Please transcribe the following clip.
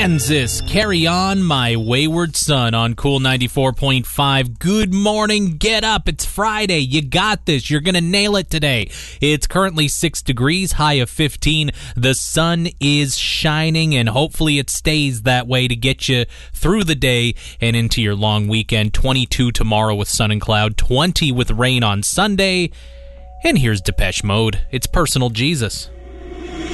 Kansas, Carry On, My Wayward Son on Cool 94.5. Good morning, get up, it's Friday, you got this, you're gonna nail it today. It's currently 6 degrees, high of 15. The sun is shining, and hopefully it stays that way to get you through the day and into your long weekend. 22 tomorrow with sun and cloud, 20 with rain on Sunday. And here's Depeche Mode, it's Personal Jesus.